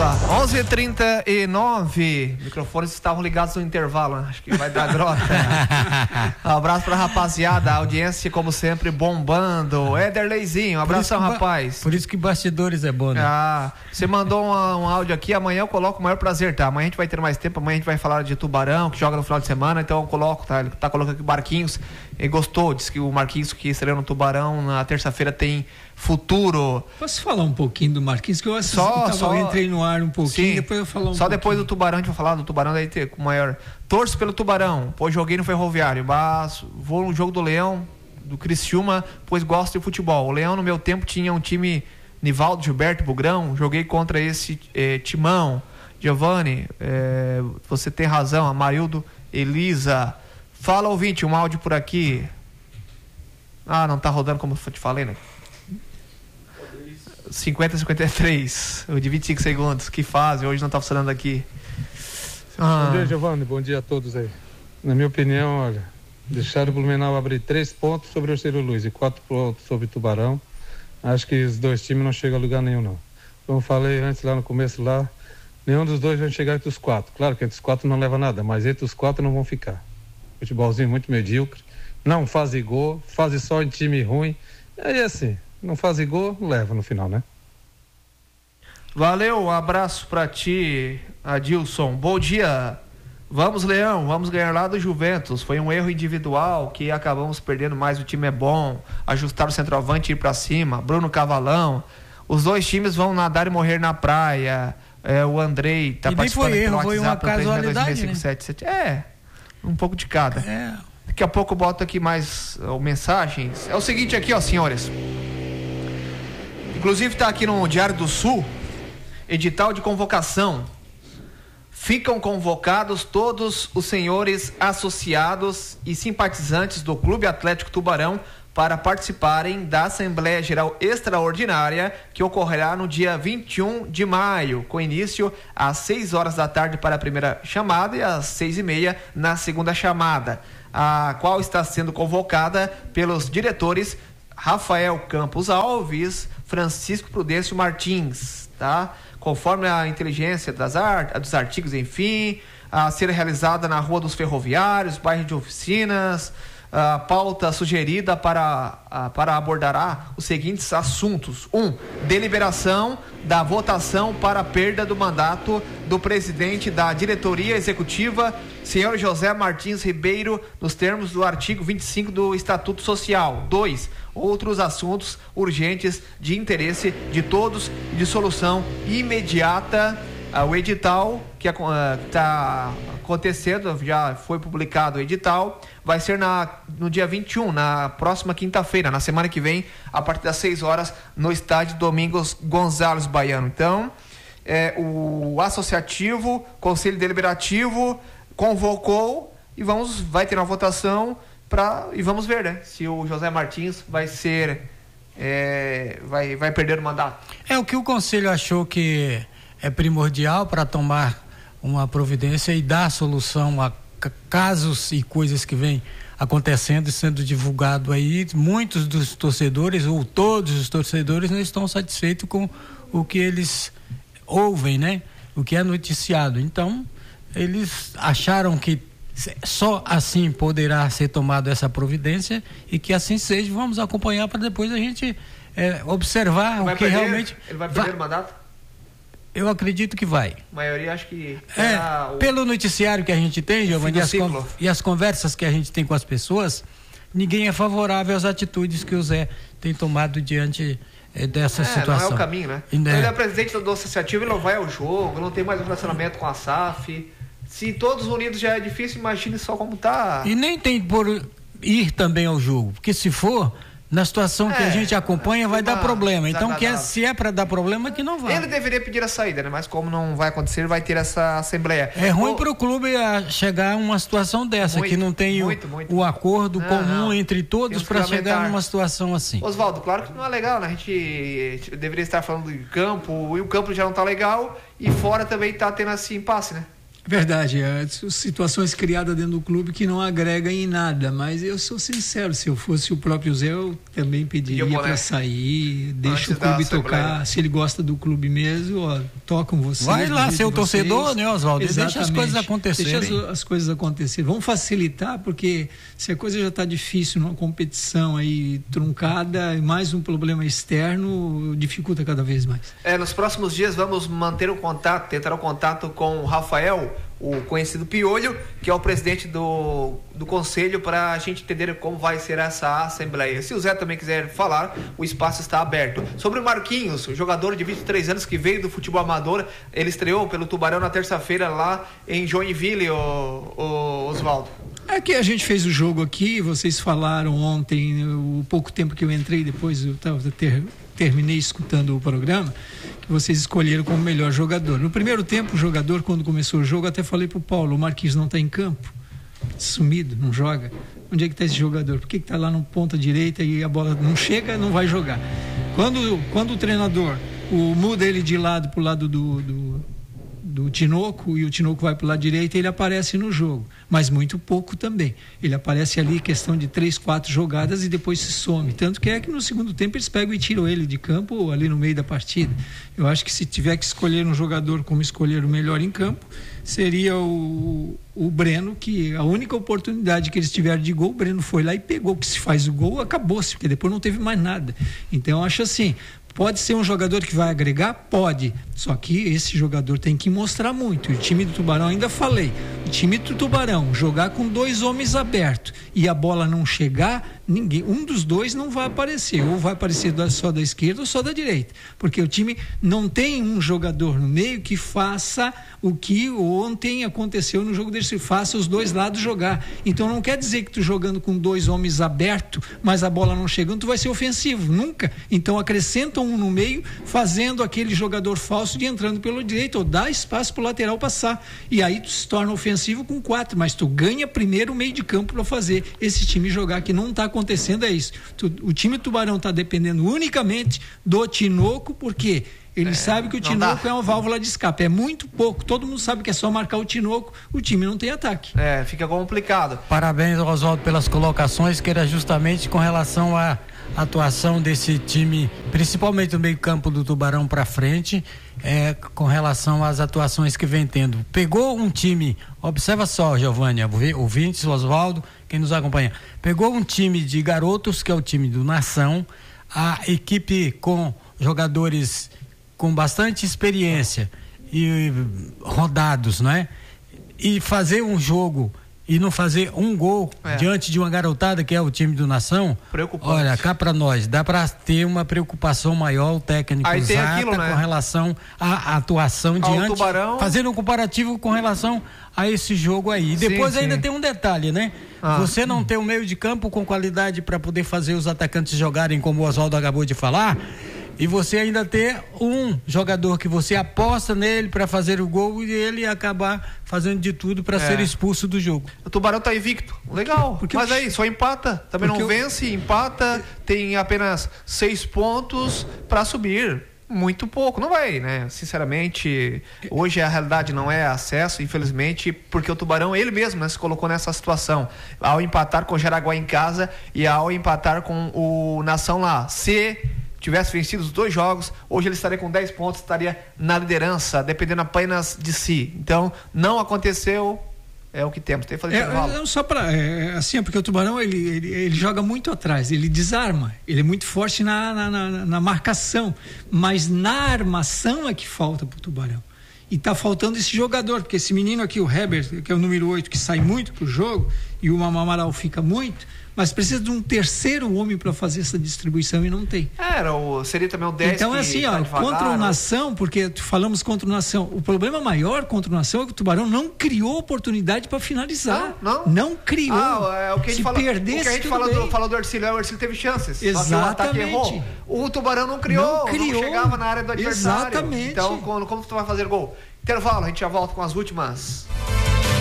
lá, 11h39, microfones estavam ligados no intervalo, né? Acho que vai dar grota. Um abraço pra rapaziada, a audiência como sempre bombando. Ederleizinho, um abração, rapaz. Por isso que bastidores é bom, né? Você mandou um áudio aqui, amanhã eu coloco com o maior prazer, tá? Amanhã a gente vai ter mais tempo, amanhã a gente vai falar de Tubarão, que joga no final de semana, então eu coloco, tá? Ele tá colocando aqui o Marquinhos, ele gostou, disse que o Marquinhos que estreou no Tubarão na terça-feira tem futuro. Posso falar um pouquinho do Marquinhos, que eu entrei no ar um pouquinho, depois eu falar só depois do Tubarão, a gente vai falar do Tubarão, daí ter com maior. Torço pelo Tubarão, pois joguei no Ferroviário, mas vou no jogo do Leão, do Criciúma, pois gosto de futebol. O Leão no meu tempo tinha um time Nivaldo, Gilberto, Bugrão, joguei contra esse Timão, Giovanni, você tem razão, Amarildo, Elisa. Fala, ouvinte, um áudio por aqui. Não tá rodando como eu te falei, né? 50-53, o de 25 segundos, que fase, hoje não tá funcionando aqui. Bom dia, Giovanni, bom dia a todos aí. Na minha opinião, olha, deixaram o Blumenau abrir 3 pontos sobre o Ciro Luz e 4 pontos sobre o Tubarão. Acho que os dois times não chegam a lugar nenhum, não. Como eu falei antes lá no começo lá, nenhum dos dois vai chegar entre os 4. Claro que entre os 4 não leva nada, mas entre os 4 não vão ficar. Futebolzinho muito medíocre, não fazem gol, fazem só em time ruim. Aí assim, não faz gol, leva no final, né? Valeu, um abraço pra ti, Adilson. Bom dia. Vamos, Leão, vamos ganhar lá do Juventus. Foi um erro individual que acabamos perdendo, mas o time é bom. Ajustar o centroavante e ir pra cima. Bruno Cavalão. Os dois times vão nadar e morrer na praia. O Andrei tá participando foi erro, pelo foi WhatsApp, uma casualidade, né? Um pouco de cada. Daqui a pouco eu boto aqui mais mensagens. É o seguinte aqui, ó, senhores. Inclusive está aqui no Diário do Sul, edital de convocação. Ficam convocados todos os senhores associados e simpatizantes do Clube Atlético Tubarão para participarem da Assembleia Geral Extraordinária que ocorrerá no dia 21 de maio, com início às 6 horas da tarde para a primeira chamada e às 6:30 na segunda chamada, a qual está sendo convocada pelos diretores Rafael Campos Alves, Francisco Prudêncio Martins, tá? Conforme a inteligência dos artigos, enfim, a ser realizada na Rua dos Ferroviários, bairro de Oficinas. A pauta sugerida para abordará os seguintes assuntos: 1. Deliberação da votação para a perda do mandato do presidente da diretoria executiva, senhor José Martins Ribeiro, nos termos do artigo 25 do Estatuto Social. 2. Outros assuntos urgentes de interesse de todos e de solução imediata. O edital que está acontecendo, já foi publicado o edital, vai ser no dia 21, na próxima quinta-feira, na semana que vem, a partir das 6 horas, no estádio Domingos Gonçalves Baiano. Então, o associativo, Conselho Deliberativo, convocou e vai ter uma votação e vamos ver, né, se o José Martins vai ser, vai perder o mandato. O que o Conselho achou que é primordial para tomar uma providência e dar solução a casos e coisas que vêm acontecendo e sendo divulgado aí. Muitos dos torcedores, ou todos os torcedores, não estão satisfeitos com o que eles ouvem, né? O que é noticiado. Então, eles acharam que só assim poderá ser tomada essa providência e que assim seja. Vamos acompanhar para depois a gente observar o que realmente... Ele vai perder o mandato? Eu acredito que vai. A maioria acho que... Pelo noticiário que a gente tem, Giovanni, e as conversas que a gente tem com as pessoas, ninguém é favorável às atitudes que o Zé tem tomado diante dessa situação. Não é o caminho, né? Ele é presidente do associativo, ele não vai ao jogo, não tem mais um relacionamento com a SAF. Se todos unidos já é difícil, imagine só como tá. E nem tem por ir também ao jogo, porque se for... Na situação que a gente acompanha, vai dar problema. Então, se é para dar problema, que não vai. Ele deveria pedir a saída, né? Mas como não vai acontecer, ele vai ter essa assembleia. É ruim para o clube chegar a uma situação dessa, que não tem o acordo comum entre todos para chegar numa situação assim. Oswaldo, claro que não é legal, né? A gente deveria estar falando de campo, e o campo já não está legal, e fora também está tendo esse impasse, né? Verdade, situações criadas dentro do clube que não agregam em nada, mas eu sou sincero, se eu fosse o próprio Zé, eu também pediria para sair, deixa o clube tocar, se ele gosta do clube mesmo, ó, tocam vocês. Vai lá ser o torcedor, né, Oswaldo? Deixa as coisas acontecerem. Deixa as coisas acontecerem, vamos facilitar, porque se a coisa já está difícil numa competição aí truncada, mais um problema externo, dificulta cada vez mais. Nos próximos dias vamos manter o contato, tentar o contato com o Rafael, o conhecido Piolho, que é o presidente do conselho, para a gente entender como vai ser essa assembleia. Se o Zé também quiser falar, o espaço está aberto. Sobre o Marquinhos, o jogador de 23 anos que veio do futebol amador, ele estreou pelo Tubarão na terça-feira lá em Joinville, Oswaldo. É que a gente fez o jogo aqui, vocês falaram ontem, o pouco tempo que eu entrei, depois eu terminei escutando o programa, que vocês escolheram como melhor jogador. No primeiro tempo, o jogador, quando começou o jogo, até falei pro Paulo, o Marquinhos não está em campo, sumido, não joga. Onde é que está esse jogador? Por que está lá no ponta direita e a bola não chega, não vai jogar? Quando o treinador muda ele de lado pro lado do Tinoco, e o Tinoco vai para o lado direito, ele aparece no jogo, mas muito pouco também. Ele aparece ali questão de 3, 4 jogadas e depois se some, tanto que no segundo tempo eles pegam e tiram ele de campo ali no meio da partida. Eu acho que se tiver que escolher um jogador como escolher o melhor em campo, seria o Breno, que a única oportunidade que eles tiveram de gol, o Breno foi lá e pegou, que se faz o gol, acabou-se, porque depois não teve mais nada. Então eu acho assim, pode ser um jogador que vai agregar? Pode. Só que esse jogador tem que mostrar muito. E o time do Tubarão, ainda falei, o time do Tubarão jogar com 2 homens abertos e a bola não chegar, um dos dois não vai aparecer. Ou vai aparecer só da esquerda ou só da direita. Porque o time não tem um jogador no meio que faça o que ontem aconteceu no jogo deles, faça os 2 lados jogar. Então não quer dizer que tu jogando com 2 homens abertos, mas a bola não chegando, tu vai ser ofensivo. Nunca. Então acrescenta um no meio, fazendo aquele jogador falso de entrando pelo direito, ou dá espaço pro lateral passar. E aí tu se torna ofensivo com 4, mas tu ganha primeiro o meio de campo para fazer esse time jogar, que não está acontecendo, é isso. O time do Tubarão está dependendo unicamente do Tinoco, porque ele sabe que o Tinoco é uma válvula de escape, é muito pouco, todo mundo sabe que é só marcar o Tinoco, o time não tem ataque. Fica complicado. Parabéns, Oswaldo, pelas colocações, que era justamente com relação à atuação desse time, principalmente do meio campo do Tubarão para frente, com relação às atuações que vem tendo. Pegou um time, observa só, Giovanni, ouvintes, Oswaldo, quem nos acompanha, pegou um time de garotos, que é o time do Nação, a equipe com jogadores com bastante experiência e rodados, não é? E fazer um jogo e não fazer um gol diante de uma garotada que é o time do Nação, preocupante. Olha, cá para nós, dá para ter uma preocupação maior, o técnico aí Zata, aquilo, né? Com relação à atuação diante, Tubarão, fazendo um comparativo com relação a esse jogo aí. E depois ainda tem um detalhe, né? Você não tem um meio de campo com qualidade para poder fazer os atacantes jogarem, como o Oswaldo acabou de falar, e você ainda ter um jogador que você aposta nele para fazer o gol e ele acabar fazendo de tudo para ser expulso do jogo. O Tubarão tá invicto, legal, mas aí só empata, também não vence, empata, tem apenas 6 pontos para subir. Muito pouco, não vai, né? Sinceramente, hoje a realidade não é acesso, infelizmente, porque o Tubarão, ele mesmo, né, se colocou nessa situação, ao empatar com o Jaraguá em casa e ao empatar com o Nação lá. Se tivesse vencido os 2 jogos, hoje ele estaria com 10 pontos, estaria na liderança, dependendo apenas de si. Então, não aconteceu, é o que temos. Tem que fazer só para assim, porque o Tubarão ele joga muito atrás, ele desarma, ele é muito forte na marcação, mas na armação é que falta pro Tubarão. E tá faltando esse jogador, porque esse menino aqui, o Heber, que é o número 8, que sai muito pro jogo, e o Amaral fica muito, mas precisa de um terceiro homem para fazer essa distribuição e não tem. Seria também o 10. Então é assim, contra o Nação, porque falamos contra o Nação, o problema maior contra o Nação é que o Tubarão não criou oportunidade para finalizar. Não criou. O que a gente fala, perdesse, o que a gente falou do Ercílio, o Ercílio teve chances. Exatamente. Só que o ataque errou. O Tubarão não criou, não chegava na área do adversário. Exatamente. Então, como tu vai fazer gol? Intervalo, a gente já volta com as últimas.